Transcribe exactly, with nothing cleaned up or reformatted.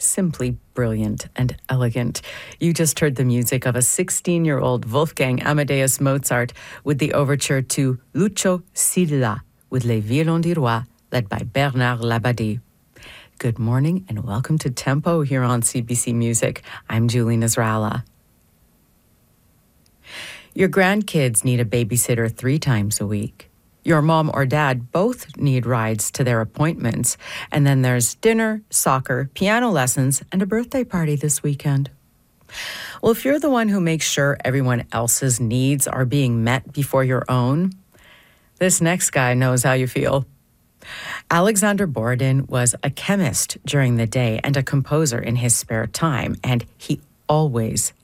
simply brilliant and elegant. You just heard the music of a sixteen-year-old Wolfgang Amadeus Mozart with the overture to Lucio Silla with Les Violons du Roi, led by Bernard Labadie. Good morning and welcome to Tempo here on C B C Music. I'm Julie Nasrallah. Your grandkids need a babysitter three times a week. Your mom or dad both need rides to their appointments. And then there's dinner, soccer, piano lessons, and a birthday party this weekend. Well, if you're the one who makes sure everyone else's needs are being met before your own, this next guy knows how you feel. Alexander Borodin was a chemist during the day and a composer in his spare time, and he always